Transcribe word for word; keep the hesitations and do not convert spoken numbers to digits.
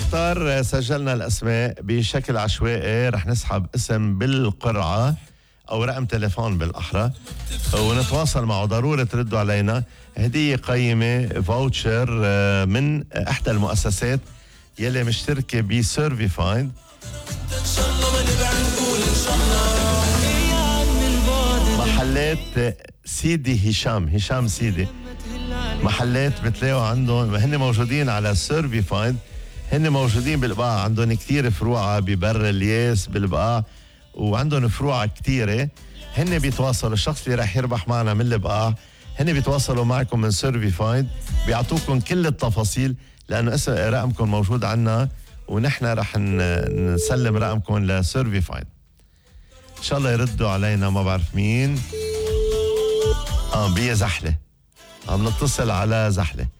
نختار، سجلنا الأسماء بشكل عشوائي، رح نسحب اسم بالقرعة أو رقم تليفون بالأحرى ونتواصل معه. ضروري تردوا علينا. هدية قيمة فاوتشر من إحدى المؤسسات يلي مشتركة بسيرفيفايد. محلات سيدي هشام هشام سيدي، محلات بتلاقوا عندهم، هن موجودين على سيرفيفايد، هن موجودين بالبقاع، عندهم كتير فروع ببر الياس بالبقاع وعندهم فروع كتيرة. هن بيتواصلوا، الشخص اللي رح يربح معنا من البقاع هن بيتواصلوا معكم من سيرفيفايد، بيعطوكم كل التفاصيل لأنه اسم رقمكم موجود عنا ونحن رح نسلم رقمكم لسيرفيفايد. إن شاء الله يردوا علينا. ما بعرف مين. آه بيا زحلة، عم نتصل على زحلة.